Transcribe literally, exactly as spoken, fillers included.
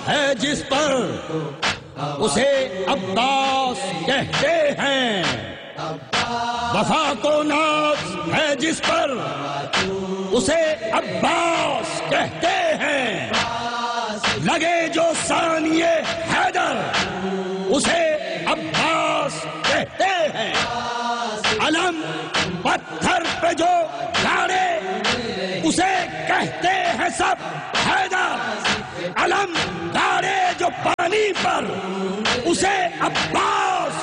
है जिस पर उसे अब्बास कहते हैं। वफा को नाज है जिस पर उसे अब्बास कहते हैं। लगे जो सानिए हैदर उसे अब्बास कहते हैं। अलम पत्थर पे जो गाड़े उसे कहते हैं सब हैदर। अलम गाड़े जो पानी पर उसे अब्बास